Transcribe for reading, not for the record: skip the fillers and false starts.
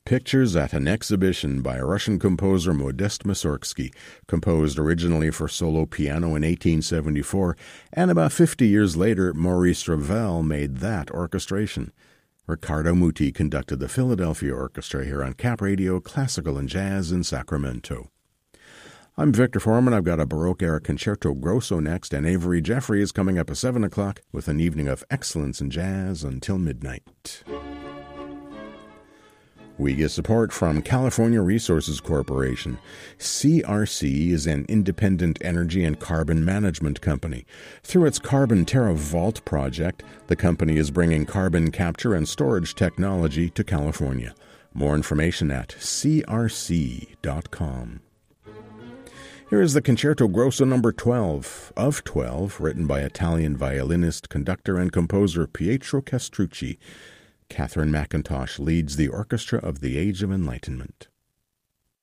Pictures at an exhibition by Russian composer Modest Mussorgsky, composed originally for solo piano in 1874, and about 50 years later, Maurice Ravel made that orchestration. Riccardo Muti conducted the Philadelphia Orchestra here on Cap Radio, Classical and Jazz in Sacramento. I'm Victor Foreman. I've got a Baroque-era Concerto Grosso next, and Avery Jeffrey is coming up at 7 o'clock with an evening of excellence in jazz until midnight. We get support from California Resources Corporation. CRC is an independent energy and carbon management company. Through its Carbon Terra Vault project, the company is bringing carbon capture and storage technology to California. More information at crc.com. Here is the Concerto Grosso No. 12 of 12, written by Italian violinist, conductor, and composer Pietro Castrucci. Catherine McIntosh leads the Orchestra of the Age of Enlightenment.